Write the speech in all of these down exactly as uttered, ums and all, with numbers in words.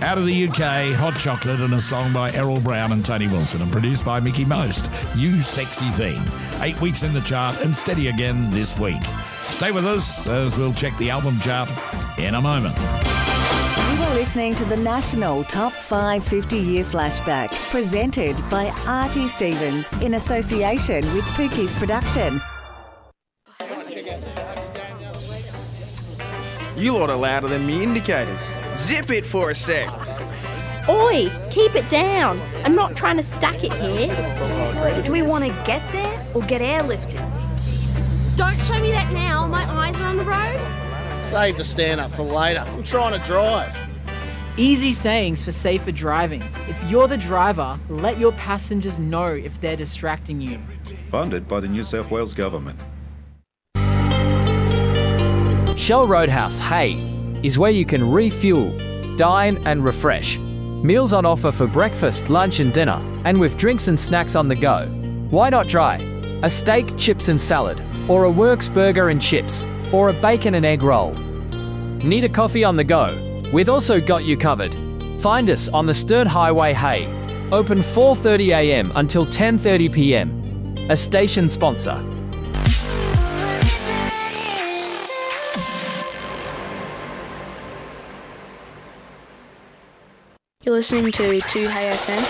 Out of the U K, Hot Chocolate and a song by Errol Brown and Tony Wilson and produced by Mickey Most. You Sexy Thing. Eight weeks in the chart and steady again this week. Stay with us as we'll check the album chart in a moment. You are listening to the National Top five fifty-Year Flashback, presented by Artie Stevens in association with Pookie's Production. You lot are louder than me indicators. Zip it for a sec. Oi, keep it down. I'm not trying to stack it here. Do we want to get there or get airlifted? Don't show me that now. My eyes are on the road. Save the stand-up for later. I'm trying to drive. Easy sayings for safer driving. If you're the driver, let your passengers know if they're distracting you. Funded by the New South Wales Government. Shell Roadhouse Hay is where you can refuel, dine and refresh. Meals on offer for breakfast, lunch and dinner, and with drinks and snacks on the go. Why not try a steak, chips and salad, or a Works burger and chips, or a bacon and egg roll? Need a coffee on the go? We've also got you covered. Find us on the Sturt Highway Hay, open four thirty a m until ten thirty p m. A station sponsor. You're listening to two Hey F M.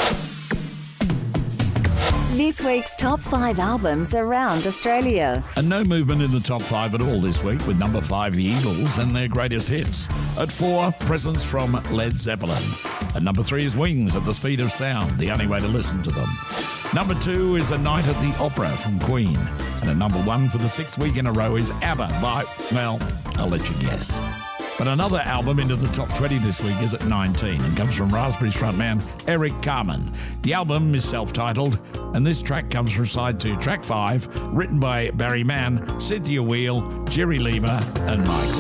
This week's top five albums around Australia. And no movement in the top five at all this week, with number five, The Eagles and their greatest hits. At four, Presents from Led Zeppelin. At number three is Wings, At the Speed of Sound, the only way to listen to them. Number two is A Night at the Opera from Queen. And at number one for the sixth week in a row is ABBA by, well, I'll let you guess. But another album into the top twenty this week is at nineteen and comes from Raspberries frontman Eric Carmen. The album is self-titled, and this track comes from side two, track five, written by Barry Mann, Cynthia Wheel, Jerry Lieber and Mike